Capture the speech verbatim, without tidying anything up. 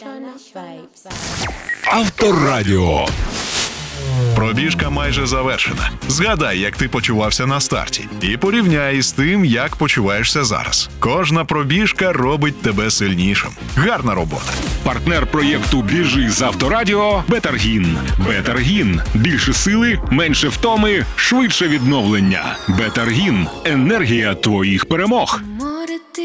Авторадіо. Пробіжка майже завершена. Згадай, як ти почувався на старті, і порівняй із тим, як почуваєшся зараз. Кожна пробіжка робить тебе сильнішим. Гарна робота. Партнер проєкту «Біжи з Авторадіо» Бетаргін. Бетаргін. Більше сили, менше втоми, швидше відновлення. Бетаргін. Енергія твоїх перемог.